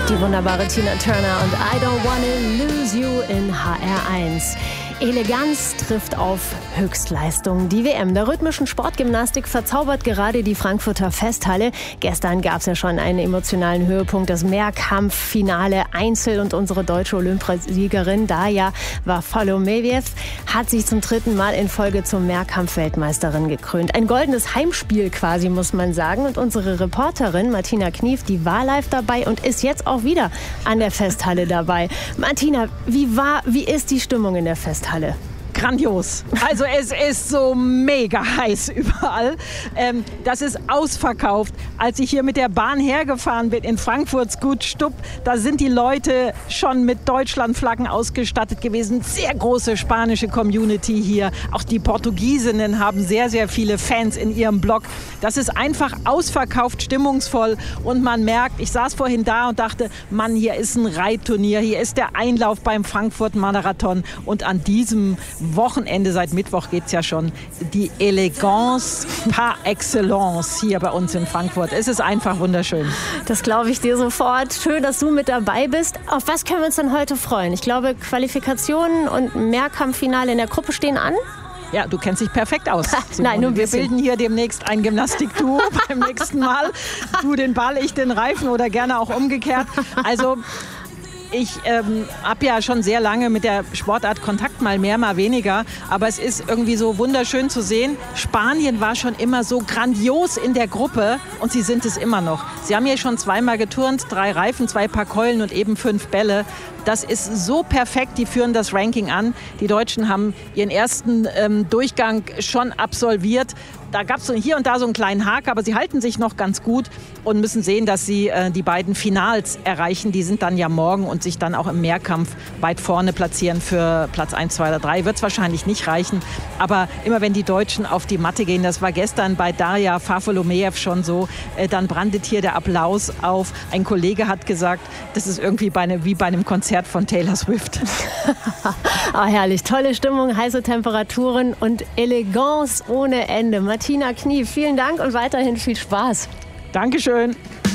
Die wunderbare Tina Turner und I Don't Wanna Lose You in HR1. Eleganz trifft auf Höchstleistung. Die WM der rhythmischen Sportgymnastik verzaubert gerade die Frankfurter Festhalle. Gestern gab es ja schon einen emotionalen Höhepunkt, das Mehrkampffinale Einzel, und unsere deutsche Olympiasiegerin Darja Wafalomiejew hat sich zum 3. Mal in Folge zur Mehrkampf-Weltmeisterin gekrönt. Ein goldenes Heimspiel quasi, muss man sagen. Und unsere Reporterin Martina Knief, die war live dabei und ist jetzt auch wieder an der Festhalle dabei. Martina, wie ist die Stimmung in der Festhalle? Grandios. Also es ist so mega heiß überall. Das ist ausverkauft. Als ich hier mit der Bahn hergefahren bin in Frankfurts Gut-Stupp, da sind die Leute schon mit Deutschlandflaggen ausgestattet gewesen. Sehr große spanische Community hier. Auch die Portugiesinnen haben sehr, sehr viele Fans in ihrem Blog. Das ist einfach ausverkauft, stimmungsvoll. Und man merkt, ich saß vorhin da und dachte, Mann, hier ist ein Reitturnier. Hier ist der Einlauf beim Frankfurt-Marathon. Und an diesem Wochenende, seit Mittwoch geht es ja schon, die Eleganz par excellence hier bei uns in Frankfurt. Es ist einfach wunderschön. Das glaube ich dir sofort. Schön, dass du mit dabei bist. Auf was können wir uns denn heute freuen? Ich glaube, Qualifikationen und Mehrkampffinale in der Gruppe stehen an. Ja, du kennst dich perfekt aus. Nein, nur wir bilden hier demnächst ein Gymnastikduo beim nächsten Mal. Du den Ball, ich den Reifen oder gerne auch umgekehrt. Also ich habe ja schon sehr lange mit der Sportart Kontakt, mal mehr, mal weniger. Aber es ist irgendwie so wunderschön zu sehen. Spanien war schon immer so grandios in der Gruppe und sie sind es immer noch. Sie haben hier schon 2-mal geturnt, 3 Reifen, 2 Paar Keulen und eben 5 Bälle. Das ist so perfekt, die führen das Ranking an. Die Deutschen haben ihren ersten Durchgang schon absolviert. Da gab es hier und da so einen kleinen Haken, aber sie halten sich noch ganz gut und müssen sehen, dass sie die beiden Finals erreichen. Die sind dann ja morgen und sich dann auch im Mehrkampf weit vorne platzieren für Platz 1, 2 oder 3. Wird es wahrscheinlich nicht reichen, aber immer wenn die Deutschen auf die Matte gehen, das war gestern bei Darja Wafalomiejew schon so, dann brandet hier der Applaus auf. Ein Kollege hat gesagt, das ist irgendwie wie bei einem Konzert von Taylor Swift. Herrlich, tolle Stimmung, heiße Temperaturen und Eleganz ohne Ende. Martina Knief, vielen Dank und weiterhin viel Spaß. Dankeschön.